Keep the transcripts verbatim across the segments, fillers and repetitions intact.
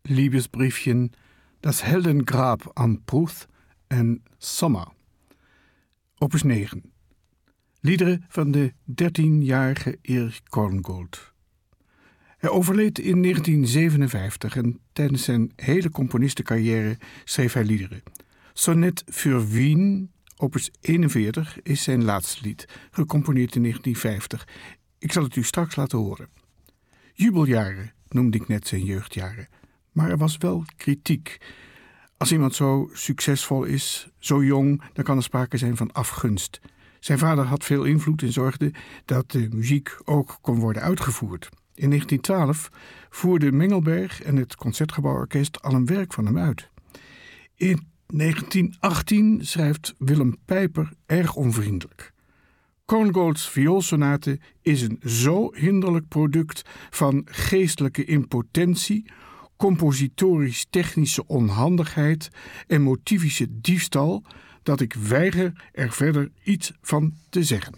Liebesbriefchen, Das Heldengrab am Pruth en Sommer. Opus negen. Liederen van de dertienjarige Erich Korngold. Hij overleed in negentien zevenenvijftig en tijdens zijn hele componistencarrière schreef hij liederen. Sonnet für Wien, opus eenenveertig, is zijn laatste lied, gecomponeerd in negentien vijftig. Ik zal het u straks laten horen. Jubeljaren noemde ik net zijn jeugdjaren, maar er was wel kritiek. Als iemand zo succesvol is, zo jong, dan kan er sprake zijn van afgunst. Zijn vader had veel invloed en zorgde dat de muziek ook kon worden uitgevoerd. In negentien twaalf voerden Mengelberg en het Concertgebouworkest al een werk van hem uit. In negentien achttien schrijft Willem Pijper erg onvriendelijk. Korngolds vioolsonate is een zo hinderlijk product van geestelijke impotentie, compositorisch-technische onhandigheid en motivische diefstal, dat ik weiger er verder iets van te zeggen.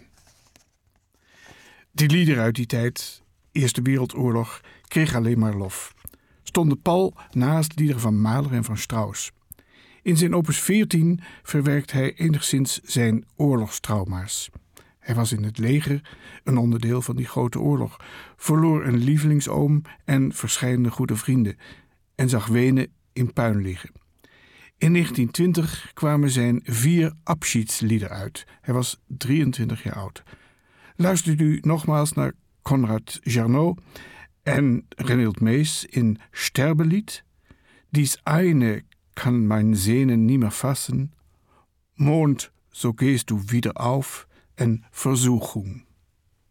Die liederen uit die tijd, Eerste Wereldoorlog, kreeg alleen maar lof. Stonden pal naast liederen van Mahler en van Strauss. In zijn opus veertien verwerkt hij enigszins zijn oorlogstrauma's. Hij was in het leger, een onderdeel van die grote oorlog, verloor een lievelingsoom en verscheidene goede vrienden en zag Wenen in puin liggen. In negentien twintig kwamen zijn vier Abschiedslieder uit. Hij was drieëntwintig jaar oud. Luistert u nogmaals naar Konrad Jarnot en Renild Mees in Sterbelied. Dies eine kann mein Sehnen nie mehr fassen. Mond, so gehst du wieder auf en Versuchung.